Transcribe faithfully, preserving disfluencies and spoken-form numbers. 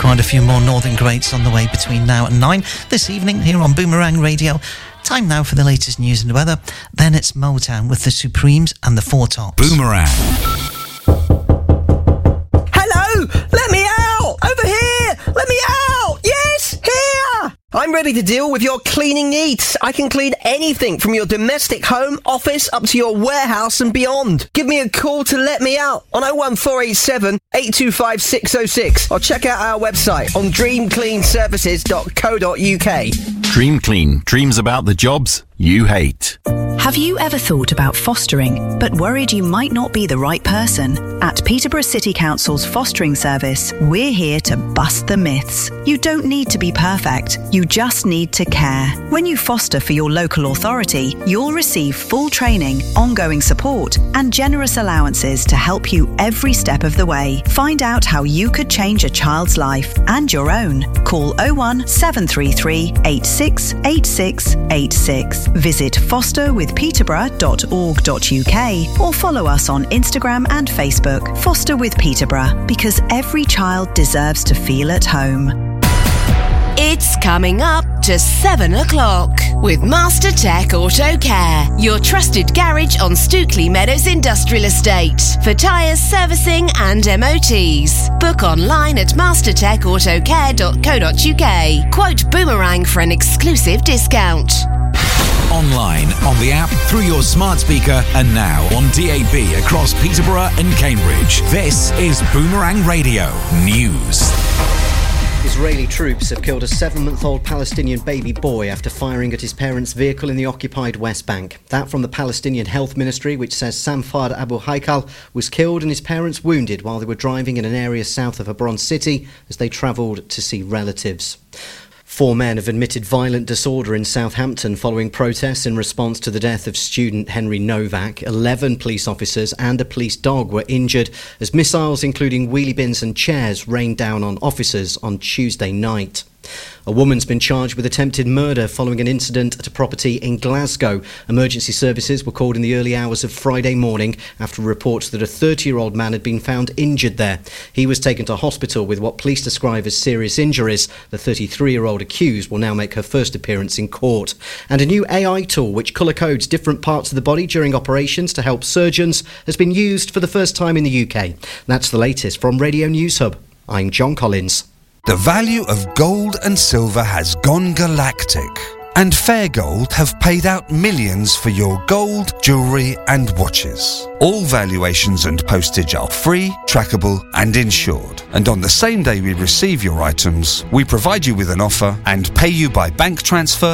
Quite a few more Northern greats on the way between now and nine this evening here on Boomerang Radio. Time now for the latest news and weather. Then it's Motown with the Supremes and the Four Tops. Boomerang. Hello! Let me out! Over here! Let me out! Yes! Here! I'm ready to deal with your cleaning needs. I can clean anything from your domestic home, office, up to your warehouse and beyond. Give me a call to let me out on oh one four eight seven, eight two five, six oh six or check out our website on dream clean services dot co dot uk. Dream Clean. Dreams about the jobs you hate. Have you ever thought about fostering, but worried you might not be the right person? At Peterborough City Council's fostering service, we're here to bust the myths. You don't need to be perfect. You just need to care. When you foster for your local authority, you'll receive full training, ongoing support, and generous allowances to help you every step of the way. Find out how you could change a child's life and your own. Call oh one seven three three, eight six eight six eight six. Visit foster with peterborough dot org dot uk or follow us on Instagram and Facebook. Foster with Peterborough, because every child deserves to feel at home. It's coming up to seven o'clock with Master Tech Auto Care, your trusted garage on Stookley Meadows Industrial Estate for tyres, servicing and M O Ts. Book online at master tech auto care dot co dot uk. Quote Boomerang for an exclusive discount. Online, on the app, through your smart speaker, and now on D A B across Peterborough and Cambridge. This is Boomerang Radio News. Israeli troops have killed a seven-month-old Palestinian baby boy after firing at his parents' vehicle in the occupied West Bank. That from the Palestinian Health Ministry, which says Samfar Abu Haikal was killed and his parents wounded while they were driving in an area south of Hebron City as they travelled to see relatives. Four men have admitted violent disorder in Southampton following protests in response to the death of student Henry Novak. Eleven police officers and a police dog were injured as missiles, including wheelie bins and chairs, rained down on officers on Tuesday night. A woman's been charged with attempted murder following an incident at a property in Glasgow. Emergency services were called in the early hours of Friday morning after reports that a thirty-year-old man had been found injured there. He was taken to hospital with what police describe as serious injuries. The thirty-three-year-old accused will now make her first appearance in court. And a new A I tool which colour codes different parts of the body during operations to help surgeons has been used for the first time in the U K. That's the latest from Radio News Hub. I'm John Collins. The value of gold and silver has gone galactic, and Fair Gold have paid out millions for your gold, jewellery and watches. All valuations and postage are free, trackable and insured. And on the same day we receive your items, we provide you with an offer and pay you by bank transfer